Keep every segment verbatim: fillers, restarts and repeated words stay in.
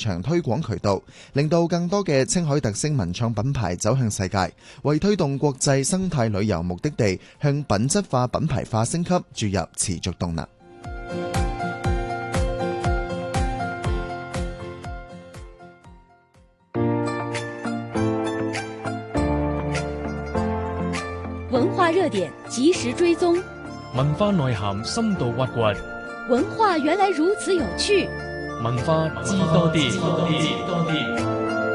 長推廣渠道，令到更多嘅青海特色文創品牌走向世界，為推動國際生態旅遊目的地向品質化品牌化升級注入持續動能。 文化熱點及時追蹤， 文化內涵深度挖掘， 文化原來如此有趣， 文化知多啲。知多啲，知多啲。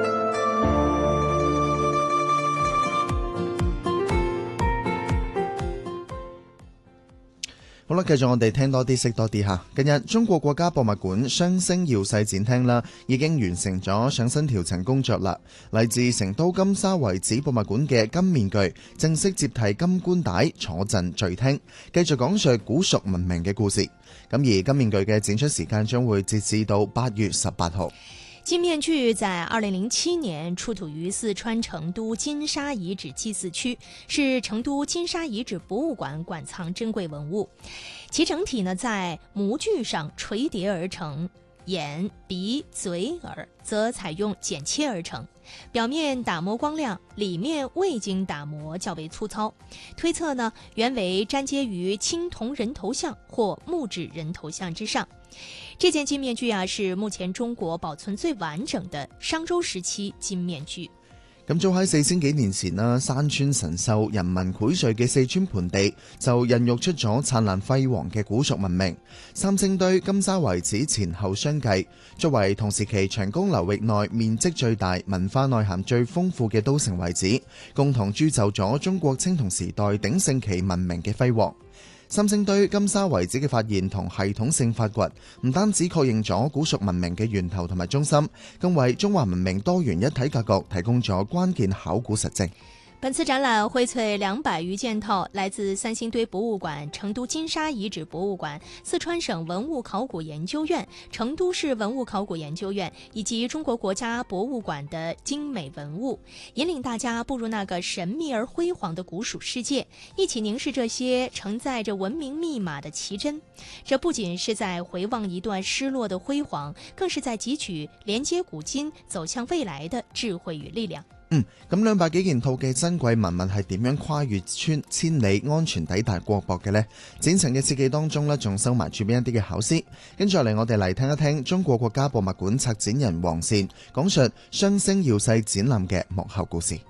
好啦，繼續我哋聽多啲，識多啲吓。近日，中國國家博物館雙星耀世展廳啦，已經完成咗上新調層工作啦。嚟自成都金沙遺址博物館嘅金面具正式接替金冠帶，坐鎮序廳，繼續講述古蜀文明嘅故事。咁而金面具嘅展出時間將會截至到八月十八號。 金面具在二零零七年出土於四川成都金沙遺址祭祀區，是成都金沙遺址博物館館藏珍貴文物。其整體呢在模具上垂疊而成，眼、鼻、嘴、耳則採用剪切而成，表面打磨光亮，裡面未經打磨，較為粗糙。推測呢原為粘接於青銅人頭像或木質人頭像之上。這件金面具啊，是目前中國保存最完整的商周時期金面具。 咁早喺四千幾年前啦，山川神獸、人民薈萃嘅四川盆地就孕育出咗燦爛輝煌嘅古蜀文明。三星堆、金沙遺址前後相繼，作為同時期長江流域內面積最大、文化內涵最豐富嘅都城遺址，共同鑄就咗中國青銅時代鼎盛期文明嘅輝煌。三星堆、金沙遺址嘅發現同系統性發掘，唔單止確認咗古蜀文明嘅源頭同埋中心，更為中華文明多元一體格局提供咗關鍵考古實證。 本次展覽薈萃兩百餘件套，來自三星堆博物館、成都金沙遺址博物館、四川省文物考古研究院、成都市文物考古研究院以及中國國家博物館的精美文物，引領大家步入那個神秘而輝煌的古蜀世界，一起凝視這些承載着文明密碼的奇珍。這不僅是在回望一段失落的輝煌，更是在汲取連接古今、走向未來的智慧與力量。 嗯，咁兩百幾件套嘅珍貴文物係點樣跨越村千里安全抵達國博嘅呢？展陳嘅設計當中呢，仲收埋住邊一啲嘅巧思。跟住嚟，我哋嚟聽一聽中國國家博物館策展人王善講述雙星耀世展覽嘅幕後故事。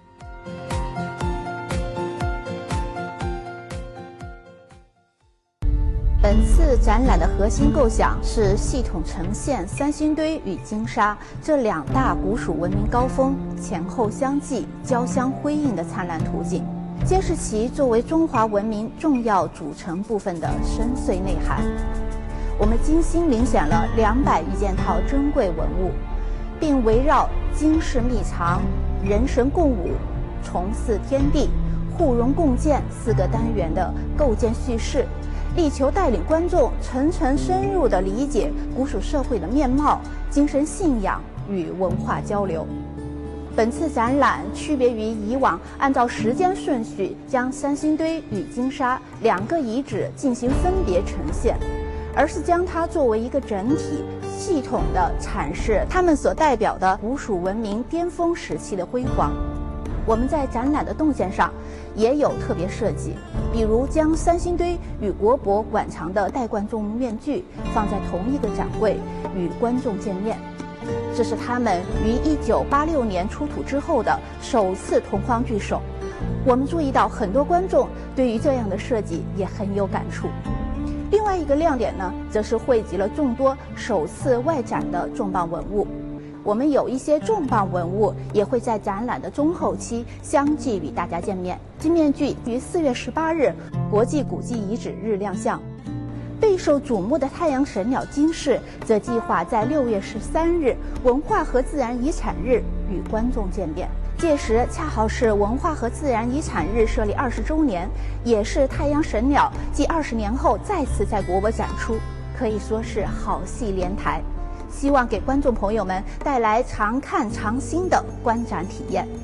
本次展覽的核心構想是系統呈現三星堆與金沙這兩大古蜀文明高峰前後相繼、交相輝映的燦爛圖景，揭示其作為中華文明重要組成部分的深邃內涵。我們精心遴選了兩百餘件套珍貴文物，並圍繞經世秘藏、人神共舞、重祀天地、互融共建四個單元的構建敘事，力求帶領觀眾層層深入地理解古蜀社會的面貌、精神信仰與文化交流。本次展覽區別於以往按照時間順序將三星堆與金沙兩個遺址進行分別呈現，而是將它作為一個整體，系統地闡釋它們所代表的古蜀文明巔峰時期的輝煌。我們在展覽的動線上也有特別設計，比如將三星堆與國博館藏的帶觀眾面具放在同一個展櫃與觀眾見面，這是他們於一九八六年出土之後的首次同框聚首。我們注意到很多觀眾對於這樣的設計也很有感觸。另外一個亮點呢，則是匯集了眾多首次外展的重磅文物。我們有一些重磅文物也會在展覽的中後期相繼與大家見面。金面具於四月十八日國際古蹟遺址日亮相，備受矚目的太陽神鳥金飾則計劃在六月十三日文化和自然遺產日與觀眾見面。屆時恰好是文化和自然遺產日設立二十週年，也是太陽神鳥繼二十年後再次在國博展出，可以說是好戲連台。希望給觀眾朋友們帶來常看常新的觀展體驗。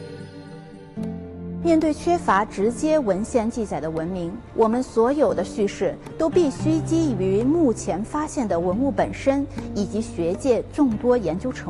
面對缺乏直接文獻記載的文明，我們所有的敘事都必須基於目前發現的文物本身以及學界眾多研究成